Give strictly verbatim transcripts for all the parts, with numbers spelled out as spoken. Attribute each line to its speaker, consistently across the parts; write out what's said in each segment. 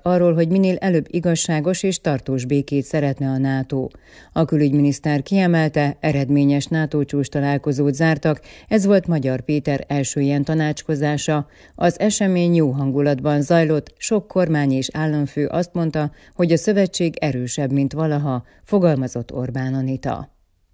Speaker 1: arról, hogy minél előbb igazságos és tartós békét szeretne a NATO. A külügyminiszter kiemelte, eredményes NATO csúcs találkozót zártak, ez volt Magyar Péter első ilyen tanácskozása. Az esemény jó hangulatban zajlott, sok kormány és államfő azt mondta, hogy a szövetség erősebb, mint valaha, fogalmazott Orbán Anita.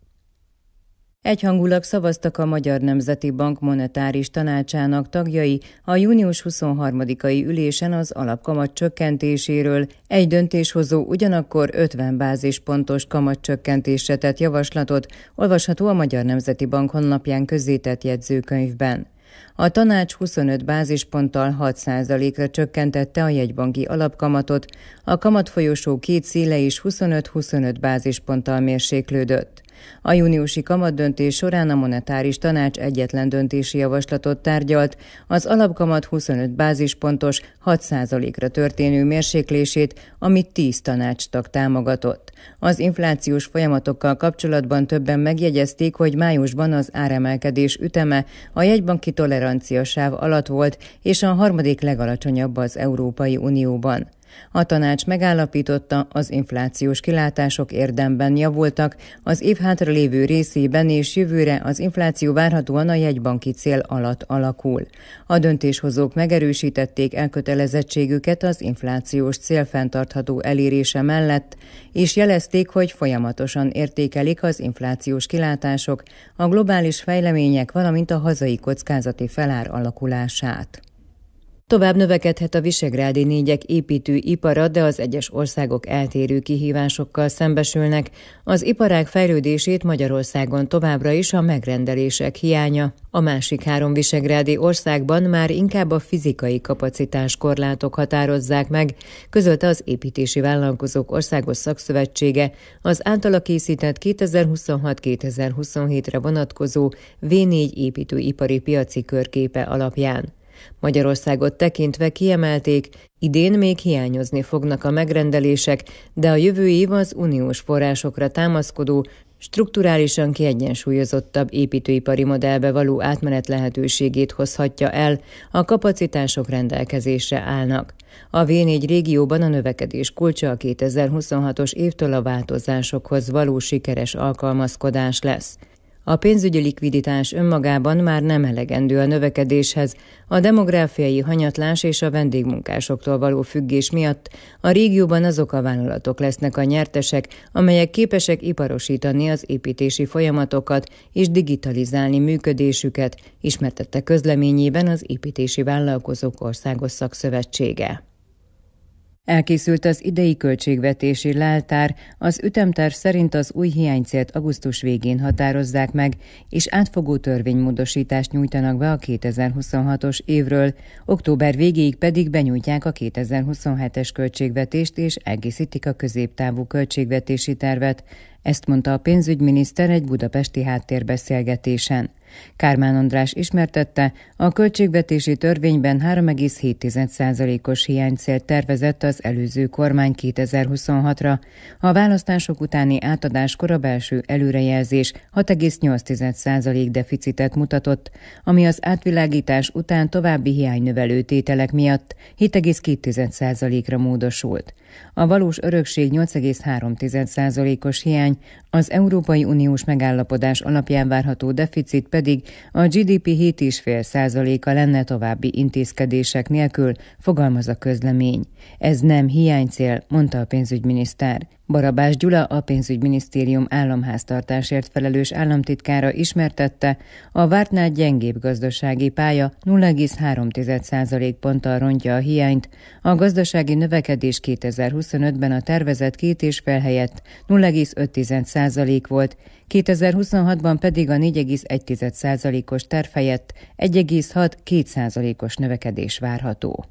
Speaker 1: Egyhangulag szavaztak a Magyar Nemzeti Bank monetáris tanácsának tagjai a június huszonharmadikai ülésen az alapkamat csökkentéséről. Egy döntéshozó ugyanakkor ötven bázispontos kamatcsökkentésre tett javaslatot, olvasható a Magyar Nemzeti Bank honlapján közzétett jegyzőkönyvben. A tanács huszonöt bázisponttal hat százalékra csökkentette a jegybanki alapkamatot, a kamatfolyosó két széle is huszonöt-huszonöt bázisponttal mérséklődött. A júniusi kamatdöntés során a monetáris tanács egyetlen döntési javaslatot tárgyalt, az alapkamat huszonöt bázispontos, hat százalékra történő mérséklését, amit tíz tanácstag támogatott. Az inflációs folyamatokkal kapcsolatban többen megjegyezték, hogy májusban az áremelkedés üteme a jegybanki toleranciasáv alatt volt, és a harmadik legalacsonyabb az Európai Unióban. A tanács megállapította, az inflációs kilátások érdemben javultak, az év hátralévő részében és jövőre az infláció várhatóan a jegybanki cél alatt alakul. A döntéshozók megerősítették elkötelezettségüket az inflációs cél fenntartható elérése mellett, és jelezték, hogy folyamatosan értékelik az inflációs kilátások, a globális fejlemények, valamint a hazai kockázati felár alakulását. Tovább növekedhet a visegrádi négyek építőipara, de az egyes országok eltérő kihívásokkal szembesülnek. Az iparág fejlődését Magyarországon továbbra is a megrendelések hiánya. A másik három visegrádi országban már inkább a fizikai kapacitás korlátok határozzák meg, közölte az Építési Vállalkozók Országos Szakszövetsége az általa készített kétezer-huszonhat kétezer-huszonhétre vonatkozó vé négy építőipari piaci körképe alapján. Magyarországot tekintve kiemelték, idén még hiányozni fognak a megrendelések, de a jövő év az uniós forrásokra támaszkodó, strukturálisan kiegyensúlyozottabb építőipari modellbe való átmenet lehetőségét hozhatja el, a kapacitások rendelkezésre állnak. A vé négy régióban a növekedés kulcsa a kétezer-huszonhatos évtől a változásokhoz való sikeres alkalmazkodás lesz. A pénzügyi likviditás önmagában már nem elegendő a növekedéshez, a demográfiai hanyatlás és a vendégmunkásoktól való függés miatt a régióban azok a vállalatok lesznek a nyertesek, amelyek képesek iparosítani az építési folyamatokat és digitalizálni működésüket, ismertette közleményében az Építési Vállalkozók Országos Szakszövetsége. Elkészült az idei költségvetési leltár, az ütemterv szerint az új hiánycélt augusztus végén határozzák meg, és átfogó törvénymódosítást nyújtanak be a kétezer-huszonhatos évről, október végéig pedig benyújtják a kétezer-huszonhetes költségvetést és egészítik a középtávú költségvetési tervet. Ezt mondta a pénzügyminiszter egy budapesti háttérbeszélgetésen. Kármán András ismertette, a költségvetési törvényben három egész hét százalékos hiánycélt tervezett az előző kormány kétezer-huszonhatra, a választások utáni átadáskor a belső előrejelzés hat egész nyolc százalék deficitet mutatott, ami az átvilágítás után további hiánynövelő tételek miatt hét egész két százalékra módosult. A valós örökség nyolc egész három százalékos hiány, az Európai Uniós megállapodás alapján várható deficit pedig a gé dé pé hét egész öt százaléka lenne további intézkedések nélkül, fogalmaz a közlemény. Ez nem hiánycél, mondta a pénzügyminiszter. Barabás Gyula, a pénzügyminisztérium államháztartásért felelős államtitkára ismertette, a vártnál gyengébb gazdasági pálya nulla egész három százalékponttal rontja a hiányt, a gazdasági növekedés kétezer-huszonötben a tervezett két és fél helyett nulla egész öt százalék volt, kétezer-huszonhatban pedig a négy egész egy százalékos terv helyett egy egész hat százalékos növekedés várható.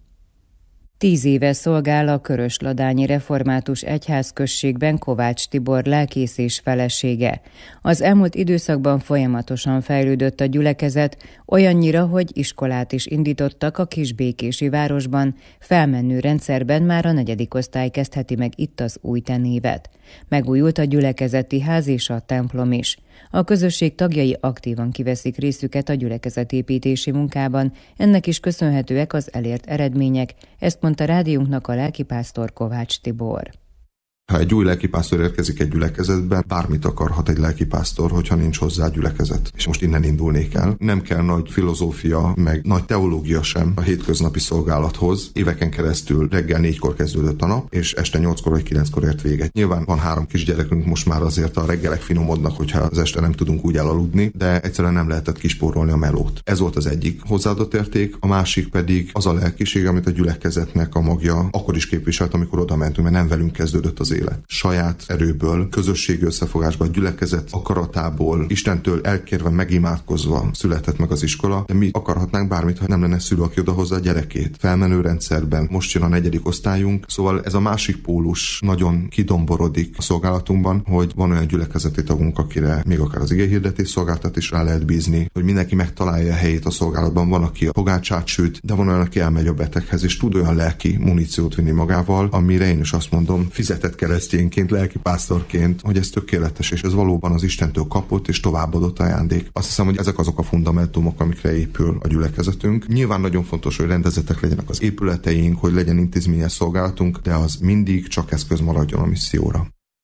Speaker 1: Tíz éve szolgál a Körösladányi Református Egyházközségben Kovács Tibor lelkész és felesége. Az elmúlt időszakban folyamatosan fejlődött a gyülekezet, olyannyira, hogy iskolát is indítottak a kisbékési városban, felmenő rendszerben már a negyedik osztály kezdheti meg itt az új tanévet. Megújult a gyülekezeti ház és a templom is. A közösség tagjai aktívan kiveszik részüket a gyülekezetépítési munkában, ennek is köszönhetőek az elért eredmények, ezt mondta rádiónknak a lelkipásztor Kovács Tibor.
Speaker 2: Ha egy új lelkipásztor érkezik egy gyülekezetbe, bármit akarhat egy lelkipásztor, hogyha nincs hozzá gyülekezet. És most innen indulnék el. Nem kell nagy filozófia, meg nagy teológia sem a hétköznapi szolgálathoz. Éveken keresztül reggel négykor kezdődött a nap, és este nyolckor vagy kilenckor ért véget. Nyilván van három kisgyerekünk, most már azért a reggelek finomodnak, hogyha az este nem tudunk úgy elaludni, de egyszerűen nem lehetett kispórolni a melót. Ez volt az egyik hozzáadott érték, a másik pedig az a lelkiség, amit a gyülekezetnek a magja akkor is képviselt, amikor oda mentünk, mert nem velünk kezdődött az élet. Saját erőből, közösségi összefogásban, gyülekezet akaratából, Istentől elkérve, megimádkozva született meg az iskola, de mi akarhatnánk bármit, ha nem lenne szülő, aki odahozza a gyerekét. Felmenő rendszerben, most jön a negyedik osztályunk, szóval ez a másik pólus nagyon kidomborodik a szolgálatunkban, hogy van olyan gyülekezeti tagunk, akire még akár az igéhirdetés szolgáltat is rá lehet bízni, hogy mindenki megtalálja a helyét a szolgálatban, van, aki a pogácsát süt, de van olyan, aki elmegy a beteghez, és tud olyan lelki muníciót vinni magával, amire én is azt mondom, fizetett keresztényként, lelkipásztorként, hogy ez tökéletes, és ez valóban az Istentől kapott és továbbadott ajándék. Azt hiszem, hogy ezek azok a fundamentumok, amikre épül a gyülekezetünk. Nyilván nagyon fontos, hogy rendezetek legyenek az épületeink, hogy legyen intézményes szolgálatunk, de az mindig csak eszköz maradjon a misszióra.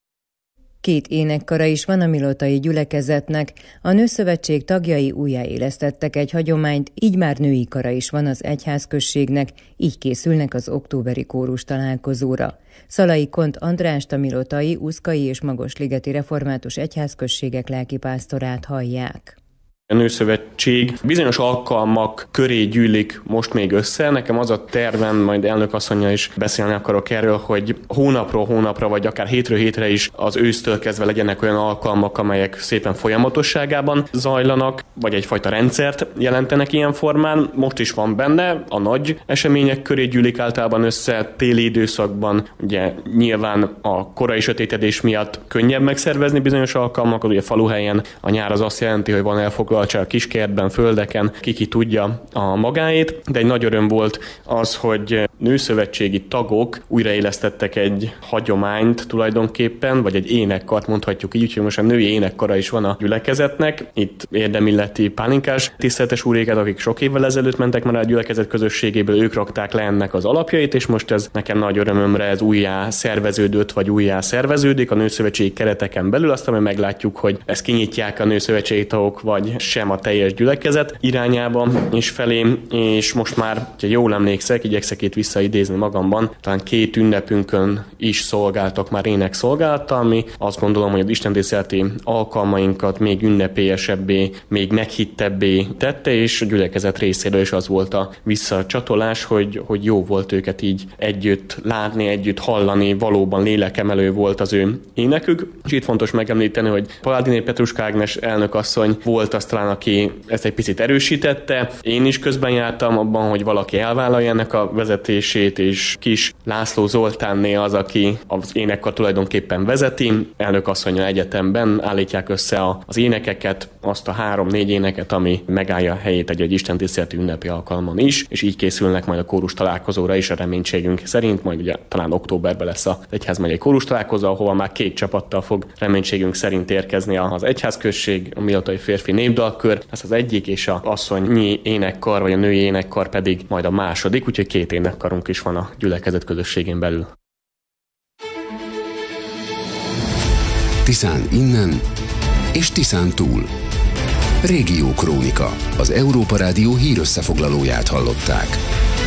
Speaker 1: Két énekkara is van a milotai gyülekezetnek, a Nőszövetség tagjai újjáélesztettek egy hagyományt, így már női kara is van az egyházközségnek, így készülnek az októberi kórus találkozóra. Szalai Kont Andrást, a milotai, uszkai és magosligeti református egyházközségek lelkipásztorát hallják.
Speaker 3: A Nőszövetség bizonyos alkalmak köré gyűlik most még össze. Nekem az a tervem, majd elnök asszonya is beszélni akarok erről, hogy hónapról hónapra, vagy akár hétről hétre is az ősztől kezdve legyenek olyan alkalmak, amelyek szépen folyamatosságában zajlanak, vagy egyfajta rendszert jelentenek ilyen formán. Most is van benne, a nagy események köré gyűlik általában össze téli időszakban. Ugye nyilván a korai sötétedés miatt könnyebb megszervezni bizonyos alkalmakat, ugye faluhelyen a nyár az azt jelenti, hogy van elfoglaltság a kiskertben, földeken, ki-ki tudja a magáét, de egy nagy öröm volt az, hogy nőszövetségi tagok újraélesztettek egy hagyományt tulajdonképpen, vagy egy énekkart mondhatjuk így, úgyhogy most a női énekkara is van a gyülekezetnek. Itt érdemilleti Pálinkás tiszteletes úréket, akik sok évvel ezelőtt mentek már a gyülekezet közösségéből, ők rakták le ennek az alapjait, és most ez nekem nagy örömömre ez újjá szerveződött, vagy újjá szerveződik a nőszövetségi kereteken belül, aztán majd meglátjuk, hogy ezt kinyitják a nőszövetségi tagok, vagy sem a teljes gyülekezet irányába és felé, és most már, ha jól emlékszek, igyekszek itt visszaidézni magamban, talán két ünnepünkön is szolgáltak már énekszolgálattal, ami azt gondolom, hogy az istentiszteleti alkalmainkat még ünnepélyesebbé, még meghittebbé tette, és a gyülekezet részéről is az volt a visszacsatolás, hogy, hogy jó volt őket így együtt látni, együtt hallani, valóban lélekemelő volt az ő énekük. És itt fontos megemlíteni, hogy Paládiné Petruska Ágnes elnökasszony volt az talán, aki ezt egy picit erősítette. Én is közben jártam abban, hogy valaki elvállalja ennek a vezetését, és Kis László Zoltánné az, aki az énekkar tulajdonképpen vezeti. Elnökasszonya egyetemben állítják össze az énekeket, azt a három-négy éneket, ami megállja a helyét egy-egy istentiszteleti ünnepi alkalmon is, és így készülnek majd a kórus találkozóra is a reménységünk szerint, majd ugye talán októberben lesz az egyházmegyei kórus találkozó, ahova már két csapattal fog reménységünk szerint érkezni az egyházközség, a milotai férfi népdalkör, ez az egyik, és az asszonyi énekkar, vagy a női énekkar pedig majd a második, úgyhogy két énekkarunk is van a gyülekezet közösségén belül.
Speaker 4: Tiszán innen és Tiszán túl. Régió Krónika, az Európa Rádió hírösszefoglalóját hallották.